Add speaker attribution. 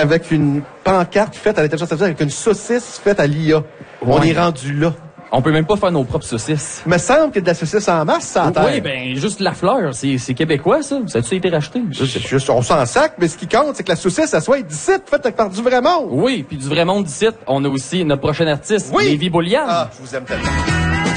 Speaker 1: avec une pancarte faite à l'intelligence artificielle, avec une saucisse faite à l'IA. On est rendu là.
Speaker 2: On peut même pas faire nos propres saucisses.
Speaker 1: Il me semble qu'il y a de la saucisse en masse, ça, à terre.
Speaker 2: Oui, ben, juste la fleur. C'est québécois, ça. Ça a-tu été racheté?
Speaker 1: On s'en sac, mais ce qui compte, c'est que la saucisse, ça soit d'ici, faite par du vrai monde.
Speaker 2: Oui, puis du vrai monde d'ici, on a aussi notre prochain artiste, Lévi Boulian.
Speaker 1: Ah, je vous aime tellement.